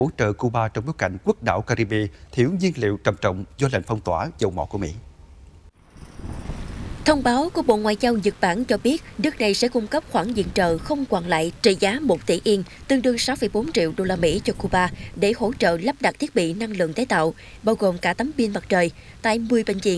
hỗ trợ Cuba trong bối cảnh quốc đảo Caribe thiếu nhiên liệu trầm trọng do lệnh phong tỏa dầu mỏ của Mỹ. Thông báo của Bộ Ngoại giao Nhật Bản cho biết nước này sẽ cung cấp khoản viện trợ không hoàn lại trị giá 1 tỷ Yên, tương đương 6,4 triệu đô la Mỹ cho Cuba để hỗ trợ lắp đặt thiết bị năng lượng tái tạo, bao gồm cả tấm pin mặt trời, tại 10 bệnh viện